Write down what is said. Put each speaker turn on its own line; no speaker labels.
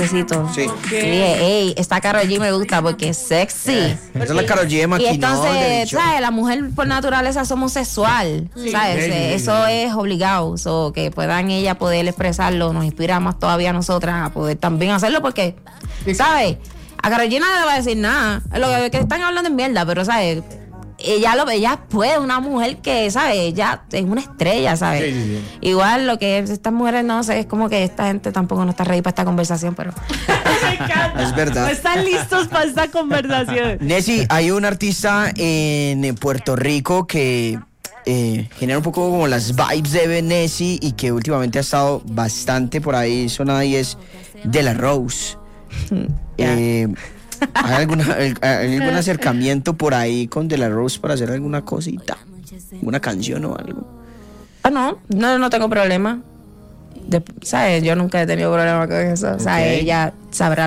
lentecitos.
Sí.
Y dije, hey, esta Karol G me gusta porque es sexy.
Esa es la Karol G de
Y
maquinón.
entonces, ¿sabes? La mujer por naturaleza somos sexual, ¿sabes? Eso es obligado. So, que puedan ella poder expresarlo, nos inspira más todavía a nosotras a poder también hacerlo porque, ¿sabes? A Karol G nadie le va a decir nada. Lo que están hablando es mierda, pero, ¿sabes? Ella puede, una mujer que, ¿sabes? Ella es una estrella, ¿sabes?
Sí.
Igual lo que estas mujeres, no sé, es como que esta gente tampoco no está ready para esta conversación, pero...
Me encanta.
Es verdad.
No están listos para esta conversación.
Nessie, hay un artista en Puerto Rico que genera un poco como las vibes de Nessie y que últimamente ha estado bastante por ahí sonada y es De La Rose. ¿Hay algún acercamiento por ahí con De La Rose para hacer alguna cosita? ¿Una canción o algo?
No tengo problema. ¿Sabes? Yo nunca he tenido problema con eso. O sea, ella sabrá